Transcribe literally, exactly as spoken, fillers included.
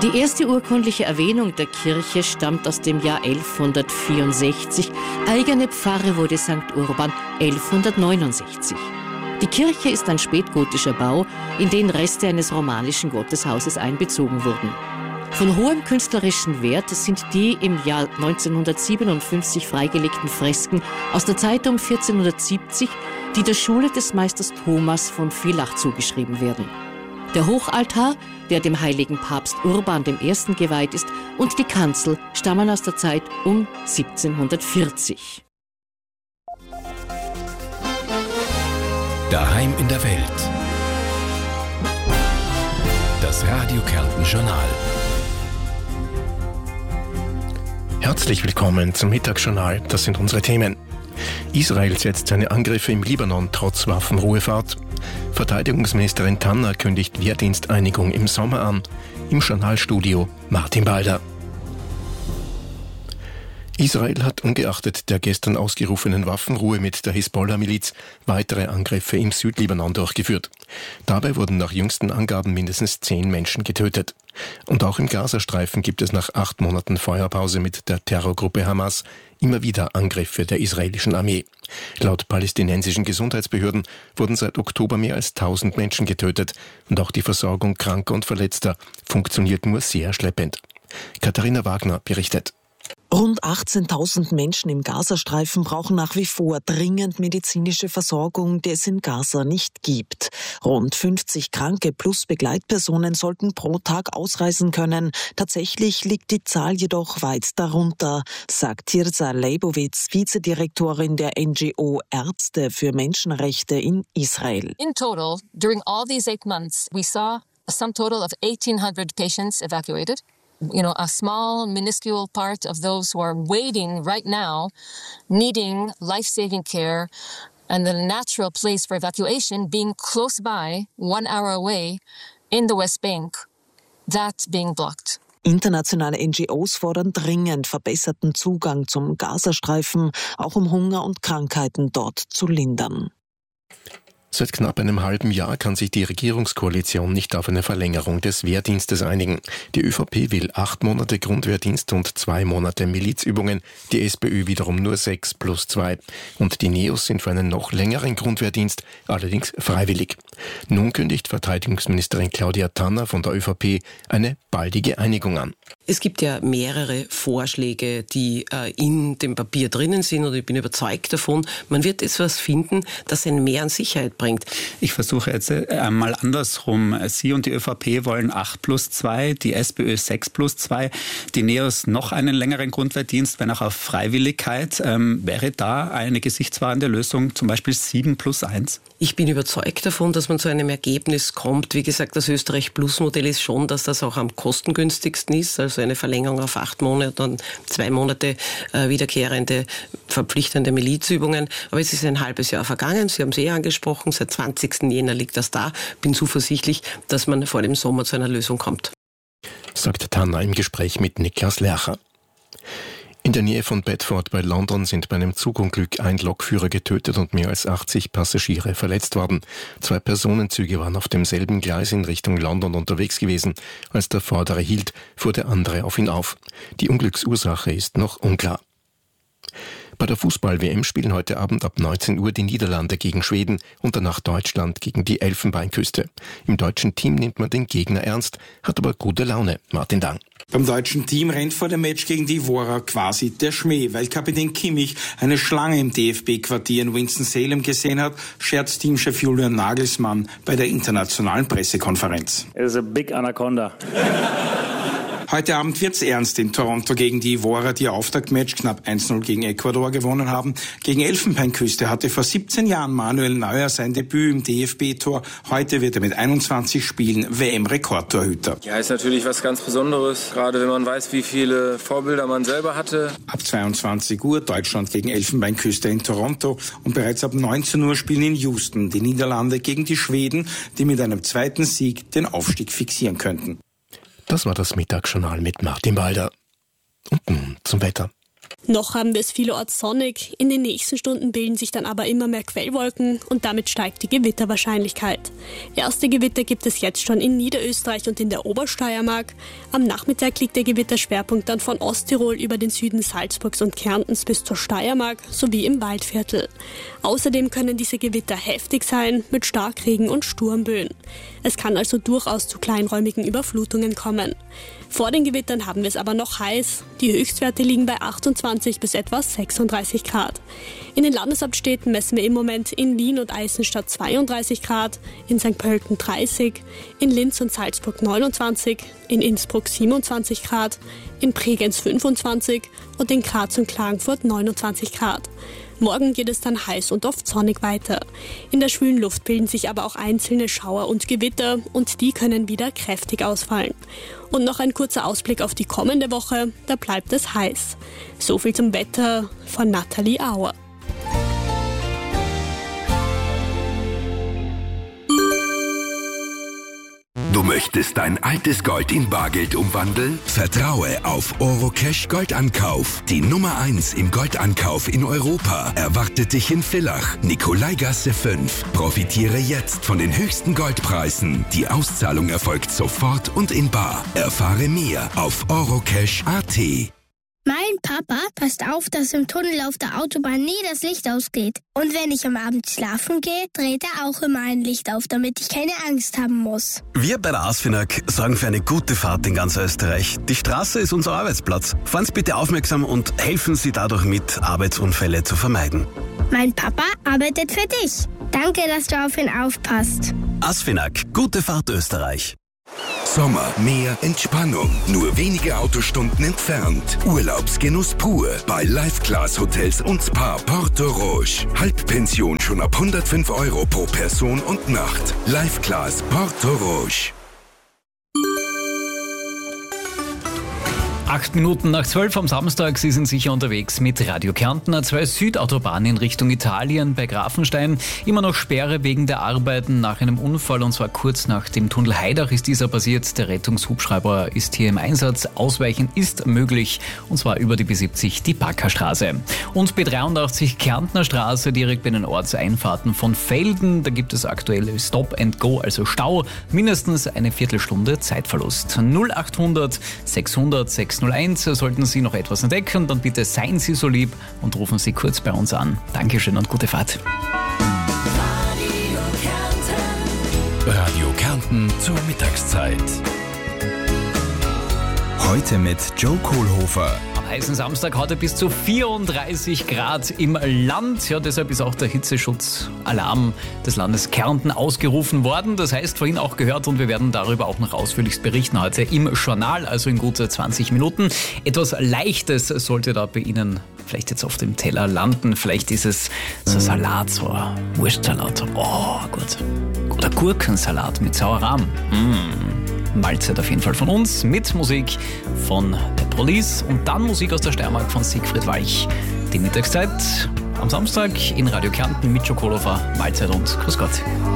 Die erste urkundliche Erwähnung der Kirche stammt aus dem Jahr elfhundertvierundsechzig. Eigene Pfarre wurde Sankt Urban elfhundertneunundsechzig. Die Kirche ist ein spätgotischer Bau, in den Reste eines romanischen Gotteshauses einbezogen wurden. Von hohem künstlerischen Wert sind die im Jahr neunzehnhundertsiebenundfünfzig freigelegten Fresken aus der Zeit um vierzehnhundertsiebzig, die der Schule des Meisters Thomas von Villach zugeschrieben werden. Der Hochaltar, der dem heiligen Papst Urban I. geweiht ist, und die Kanzel stammen aus der Zeit um siebzehnhundertvierzig. Daheim in der Welt. Das Radio Kärnten Journal. Herzlich willkommen zum Mittagsjournal. Das sind unsere Themen. Israel setzt seine Angriffe im Libanon trotz Waffenruhe fort. Verteidigungsministerin Tanner kündigt Wehrdiensteinigung im Sommer an. Im Journalstudio Martin Balder. Israel hat ungeachtet der gestern ausgerufenen Waffenruhe mit der Hisbollah-Miliz weitere Angriffe im Südlibanon durchgeführt. Dabei wurden nach jüngsten Angaben mindestens zehn Menschen getötet. Und auch im Gazastreifen gibt es nach acht Monaten Feuerpause mit der Terrorgruppe Hamas immer wieder Angriffe der israelischen Armee. Laut palästinensischen Gesundheitsbehörden wurden seit Oktober mehr als tausend Menschen getötet und auch die Versorgung Kranker und Verletzter funktioniert nur sehr schleppend. Katharina Wagner berichtet. Rund achtzehntausend Menschen im Gazastreifen brauchen nach wie vor dringend medizinische Versorgung, die es in Gaza nicht gibt. Rund fünfzig Kranke plus Begleitpersonen sollten pro Tag ausreisen können. Tatsächlich liegt die Zahl jedoch weit darunter, sagt Tirza Leibowitz, Vizedirektorin der N G O Ärzte für Menschenrechte in Israel. In total, during all these eight months, we saw a sum total of eighteen hundred patients evacuated. You know, a small, minuscule part of those who are waiting right now, needing life-saving care, and the natural place for evacuation being close by, one hour away, in the West Bank, that being blocked. Internationale N G Os fordern dringend verbesserten Zugang zum Gazastreifen, auch um Hunger und Krankheiten dort zu lindern. Seit knapp einem halben Jahr kann sich die Regierungskoalition nicht auf eine Verlängerung des Wehrdienstes einigen. Die ÖVP will acht Monate Grundwehrdienst und zwei Monate Milizübungen, die SPÖ wiederum nur sechs plus zwei. Und die Neos sind für einen noch längeren Grundwehrdienst, allerdings freiwillig. Nun kündigt Verteidigungsministerin Claudia Tanner von der ÖVP eine baldige Einigung an. Es gibt ja mehrere Vorschläge, die äh, in dem Papier drinnen sind, und ich bin überzeugt davon, man wird etwas finden, das ein Mehr an Sicherheit bringt. Ich versuche jetzt einmal andersrum. Sie und die ÖVP wollen acht plus zwei, die SPÖ sechs plus zwei, die Neos noch einen längeren Grundwehrdienst, wenn auch auf Freiwilligkeit. Ähm, wäre da eine gesichtswahrende Lösung, zum Beispiel sieben plus eins? Ich bin überzeugt davon, dass man zu einem Ergebnis kommt. Wie gesagt, das Österreich-Plus-Modell ist schon, dass das auch am kostengünstigsten ist, also eine Verlängerung auf acht Monate und zwei Monate äh, wiederkehrende, verpflichtende Milizübungen. Aber es ist ein halbes Jahr vergangen, Sie haben es eh angesprochen, seit zwanzigsten Jänner liegt das da. Bin zuversichtlich, dass man vor dem Sommer zu einer Lösung kommt. Sagt Tanner im Gespräch mit Niklas Lercher. In der Nähe von Bedford bei London sind bei einem Zugunglück ein Lokführer getötet und mehr als achtzig Passagiere verletzt worden. Zwei Personenzüge waren auf demselben Gleis in Richtung London unterwegs gewesen. Als der vordere hielt, fuhr der andere auf ihn auf. Die Unglücksursache ist noch unklar. Bei der Fußball-W M spielen heute Abend ab neunzehn Uhr die Niederlande gegen Schweden und danach Deutschland gegen die Elfenbeinküste. Im deutschen Team nimmt man den Gegner ernst, hat aber gute Laune. Martin Dang. Beim deutschen Team rennt vor dem Match gegen die Ivorer quasi der Schmäh. Weil Kapitän Kimmich eine Schlange im D F B-Quartier in Winston-Salem gesehen hat, scherzt Teamchef Julian Nagelsmann bei der internationalen Pressekonferenz. It is a big anaconda. Heute Abend wird's ernst in Toronto gegen die Ivorer, die ihr Auftaktmatch knapp eins null gegen Ecuador gewonnen haben. Gegen Elfenbeinküste hatte vor siebzehn Jahren Manuel Neuer sein Debüt im D F B-Tor. Heute wird er mit einundzwanzig Spielen W M-Rekordtorhüter. Ja, ist natürlich was ganz Besonderes, gerade wenn man weiß, wie viele Vorbilder man selber hatte. Ab zweiundzwanzig Uhr Deutschland gegen Elfenbeinküste in Toronto und bereits ab neunzehn Uhr spielen in Houston die Niederlande gegen die Schweden, die mit einem zweiten Sieg den Aufstieg fixieren könnten. Das war das Mittagsjournal mit Martin Balder. Und nun zum Wetter. Noch haben wir es vielerorts sonnig, in den nächsten Stunden bilden sich dann aber immer mehr Quellwolken und damit steigt die Gewitterwahrscheinlichkeit. Erste Gewitter gibt es jetzt schon in Niederösterreich und in der Obersteiermark. Am Nachmittag liegt der Gewitterschwerpunkt dann von Osttirol über den Süden Salzburgs und Kärntens bis zur Steiermark sowie im Waldviertel. Außerdem können diese Gewitter heftig sein mit Starkregen und Sturmböen. Es kann also durchaus zu kleinräumigen Überflutungen kommen. Vor den Gewittern haben wir es aber noch heiß. Die Höchstwerte liegen bei achtundzwanzig bis etwa sechsunddreißig Grad. In den Landeshauptstädten messen wir im Moment in Wien und Eisenstadt zweiunddreißig Grad, in Sankt Pölten dreißig, in Linz und Salzburg neunundzwanzig, in Innsbruck siebenundzwanzig Grad, in Bregenz fünfundzwanzig und in Graz und Klagenfurt neunundzwanzig Grad. Morgen geht es dann heiß und oft sonnig weiter. In der schwülen Luft bilden sich aber auch einzelne Schauer und Gewitter und die können wieder kräftig ausfallen. Und noch ein kurzer Ausblick auf die kommende Woche, da bleibt es heiß. So viel zum Wetter von Nathalie Auer. Du möchtest dein altes Gold in Bargeld umwandeln? Vertraue auf Orocash Goldankauf. Die Nummer eins im Goldankauf in Europa erwartet dich in Villach, Nikolaigasse fünf. Profitiere jetzt von den höchsten Goldpreisen. Die Auszahlung erfolgt sofort und in bar. Erfahre mehr auf orocash punkt a t. Mein Papa passt auf, dass im Tunnel auf der Autobahn nie das Licht ausgeht. Und wenn ich am Abend schlafen gehe, dreht er auch immer ein Licht auf, damit ich keine Angst haben muss. Wir bei der ASFINAG sorgen für eine gute Fahrt in ganz Österreich. Die Straße ist unser Arbeitsplatz. Fahren Sie bitte aufmerksam und helfen Sie dadurch mit, Arbeitsunfälle zu vermeiden. Mein Papa arbeitet für dich. Danke, dass du auf ihn aufpasst. ASFINAG, gute Fahrt Österreich. Sommer, Meer, Entspannung. Nur wenige Autostunden entfernt. Urlaubsgenuss pur bei Life Class Hotels und Spa Porto Roche. Halbpension schon ab hundertfünf Euro pro Person und Nacht. Life Class Porto Roche. Acht Minuten nach zwölf am Samstag, Sie sind sicher unterwegs mit Radio Kärnten. Zwei Südautobahnen in Richtung Italien bei Grafenstein. Immer noch Sperre wegen der Arbeiten nach einem Unfall und zwar kurz nach dem Tunnel Haidach ist dieser passiert. Der Rettungshubschrauber ist hier im Einsatz. Ausweichen ist möglich und zwar über die B siebzig, die Backerstraße. Und B dreiundachtzig Kärntner Straße direkt bei den Ortseinfahrten von Velden. Da gibt es aktuell Stop and Go, also Stau. Mindestens eine Viertelstunde Zeitverlust. null achthundert sechshundert sechshunderteins sollten Sie noch etwas entdecken, dann bitte seien Sie so lieb und rufen Sie kurz bei uns an. Dankeschön und gute Fahrt. Radio Kärnten. Radio Kärnten zur Mittagszeit. Heute mit Joe Kohlhofer. Am heißen Samstag heute bis zu vierunddreißig Grad im Land. Ja, deshalb ist auch der Hitzeschutzalarm des Landes Kärnten ausgerufen worden. Das heißt, vorhin auch gehört und wir werden darüber auch noch ausführlichst berichten heute im Journal, also in gut zwanzig Minuten. Etwas Leichtes sollte da bei Ihnen vielleicht jetzt auf dem Teller landen. Vielleicht ist es so Salat, so ein Wurstsalat. Oh, gut. Oder Gurkensalat mit Sauerrahm. Mmh. Mahlzeit auf jeden Fall von uns mit Musik von der Police und dann Musik aus der Steiermark von Siegfried Walch. Die Mittagszeit am Samstag in Radio Kärnten mit Joe Kohlhofer. Mahlzeit und grüß Gott.